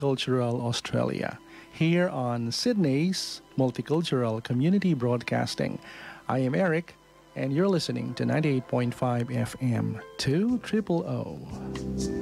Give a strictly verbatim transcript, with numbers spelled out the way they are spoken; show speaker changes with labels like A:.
A: Cultural Australia, here on Sydney's Multicultural Community Broadcasting. I am Eric, and you're listening to ninety-eight point five F M, two triple O.